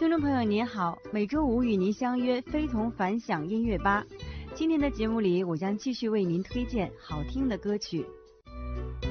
听众朋友您好，每周五与您相约非同凡响音乐吧。今天的节目里，我将继续为您推荐好听的歌曲。